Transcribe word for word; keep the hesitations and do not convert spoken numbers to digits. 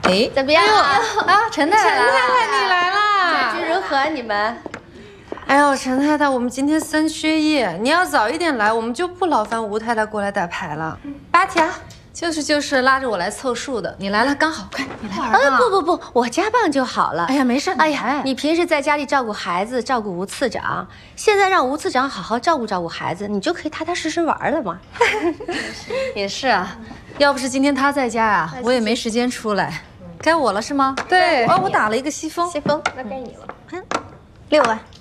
哎， 怎么样啊？ 啊，陈太太， 陈太太你来啦！ 感觉如何？你们？ 哎呦，陈太太，我们今天三缺一，你要早一点来，我们就不劳烦吴太太过来打牌了。八条。 就是就是拉着我来凑数的，你来了刚好，快你来玩吧。 啊不不不，我加棒就好了。 哎呀，没事。 哎呀，你平时在家里照顾孩子，照顾吴次长，现在让吴次长好好照顾照顾孩子，你就可以踏踏实实玩了嘛。 也是啊，要不是今天他在家啊，我也没时间出来。该我了是吗？ 对， 哦，我打了一个西风。 西风，那该你了。 六万。